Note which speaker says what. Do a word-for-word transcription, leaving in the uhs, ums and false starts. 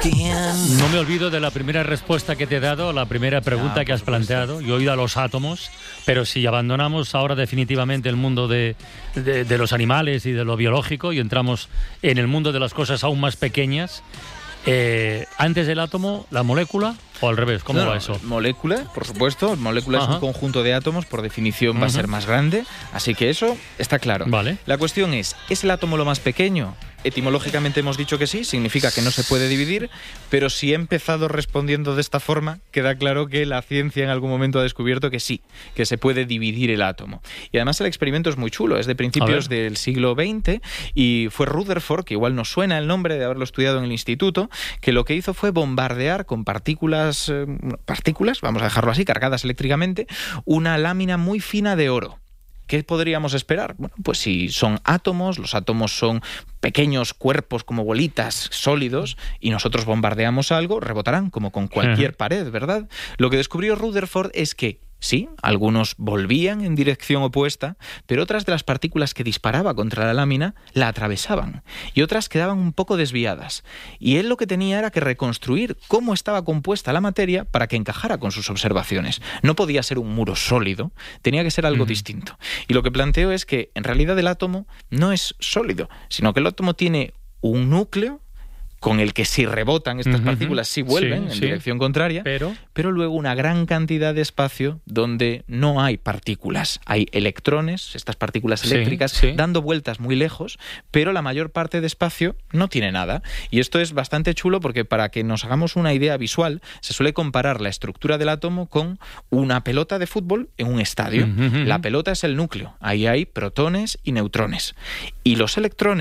Speaker 1: No me olvido de la primera respuesta que te he dado, la primera pregunta
Speaker 2: Ah,
Speaker 1: que has
Speaker 2: por supuesto.
Speaker 1: planteado. Yo he ido a los átomos, pero si abandonamos ahora definitivamente el mundo de, de, de los animales y de lo biológico y entramos en el mundo de las cosas aún más pequeñas, eh, antes del átomo, la molécula, o al revés, ¿cómo
Speaker 2: No,
Speaker 1: va
Speaker 2: no,
Speaker 1: eso?
Speaker 2: Molécula, por supuesto. Molécula
Speaker 1: Ajá.
Speaker 2: es un conjunto de átomos, por definición va a
Speaker 1: Ujú.
Speaker 2: ser más grande, así que eso está claro.
Speaker 1: Vale.
Speaker 2: La cuestión es, ¿es el átomo lo más pequeño? Etimológicamente hemos dicho que sí, significa que no se puede dividir, pero si he empezado respondiendo de esta forma, queda claro que la ciencia en algún momento ha descubierto que sí, que se puede dividir el átomo. Y además el experimento es muy chulo, es de principios del siglo veinte y fue Rutherford, que igual nos suena el nombre de haberlo estudiado en el instituto, que lo que hizo fue bombardear con partículas, eh, partículas, vamos a dejarlo así, cargadas eléctricamente, una lámina muy fina de oro. ¿Qué podríamos esperar? Bueno, pues si son átomos, los átomos son pequeños cuerpos como bolitas sólidos y nosotros bombardeamos algo, rebotarán como con cualquier pared, ¿verdad? Lo que descubrió Rutherford es que sí, algunos volvían en dirección opuesta, pero otras de las partículas que disparaba contra la lámina la atravesaban y otras quedaban un poco desviadas. Y él lo que tenía era que reconstruir cómo estaba compuesta la materia para que encajara con sus observaciones. No podía ser un muro sólido, tenía que ser algo uh-huh. distinto. Y lo que planteó es que en realidad el átomo no es sólido, sino que el átomo tiene un núcleo con el que si rebotan estas uh-huh. partículas sí vuelven sí, en sí. dirección contraria, pero... pero luego una gran cantidad de espacio donde no hay partículas. Hay electrones, estas partículas
Speaker 1: sí,
Speaker 2: eléctricas,
Speaker 1: sí.
Speaker 2: dando vueltas muy lejos, pero la mayor parte de espacio no tiene nada. Y esto es bastante chulo porque para que nos hagamos una idea visual, se suele comparar la estructura del átomo con una pelota de fútbol en un estadio. Uh-huh. La pelota es el núcleo, ahí hay protones y neutrones. Y los electrones